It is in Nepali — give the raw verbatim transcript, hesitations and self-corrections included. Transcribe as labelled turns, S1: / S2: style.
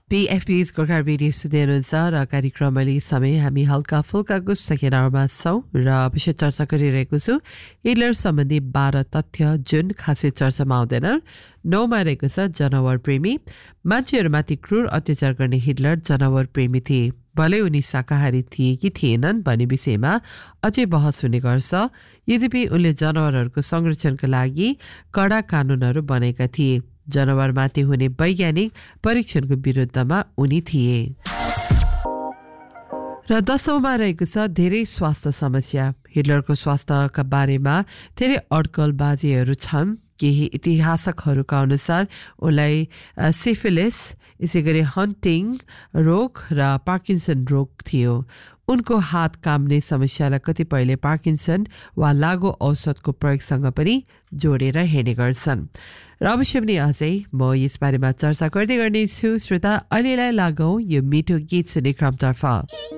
S1: पीएफपी's गोर्खा रेडियो सुन्दै हुनुहुन्छ र कार्यक्रम अहिले समय हामी हल्का फुल्काको सेकेन्ड आवरमा छौँ र विषय चर्चा गरिरहेको छु हिटलर सम्बन्धी बाह्र तथ्य जुन खासै चर्चामा आउँदैन। नौमा रहेको छ जनावर प्रेमी। मान्छेहरूमाथि क्रूर अत्याचार गर्ने हिटलर जनावर प्रेमी थिए। भले उनी शाकाहारी थिए कि थिएनन् भन्ने विषयमा अझै बहस हुने गर्छ। यद्यपि उनले जनावरहरूको संरक्षणका लागि कडा कानुनहरू बनाएका थिए। जनावरमाथि हुने वैज्ञानिक परीक्षणको विरुद्धमा उनी थिए। र दशौंमा रहेको छ धेरै स्वास्थ्य समस्या। हिटलरको स्वास्थ्यका बारेमा धेरै अड्कलबाजीहरू छन्। केही इतिहासकहरूका अनुसार उनलाई सिफिलिस, यसै गरी हन्टिङ रोग र पार्किन्सन रोग थियो। उनको हात काम्ने समस्यालाई कतिपयले पार्किन्सन वा लागु औषधको प्रयोगसँग पनि जोडेर हेर्ने गर्छन्। र अवश्य पनि अझै म यसबारेमा चर्चा गर्दै गर्नेछु। श्रोता, अहिलेलाई लागौँ यो मिठो गीत सुन्ने क्रमतर्फ।